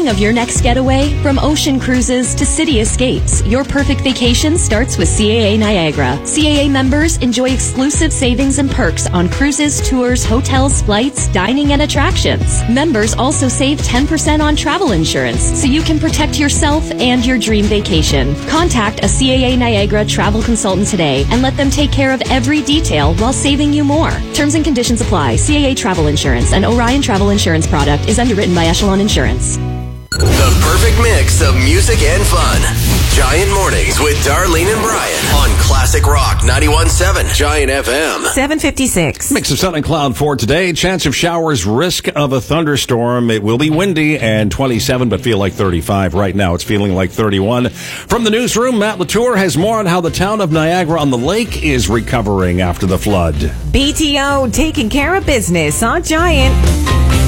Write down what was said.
Dreaming of your next getaway? From ocean cruises to city escapes, your perfect vacation starts with CAA Niagara. CAA members enjoy exclusive savings and perks on cruises, tours, hotels, flights, dining, and attractions. Members also save 10% on travel insurance, so you can protect yourself and your dream vacation. Contact a CAA Niagara travel consultant today and let them take care of every detail while saving you more. Terms and conditions apply. CAA Travel Insurance, an Orion Travel Insurance product, is underwritten by Echelon Insurance. The perfect mix of music and fun. Giant Mornings with Darlene and Brian on Classic Rock 91.7 Giant FM. 7:56. Mix of sun and cloud for today. Chance of showers, risk of a thunderstorm. It will be windy and 27, but feel like 35. Right now, it's feeling like 31. From the newsroom, Matt Latour has more on how the town of Niagara-on-the-Lake is recovering after the flood. BTO taking care of business on Giant.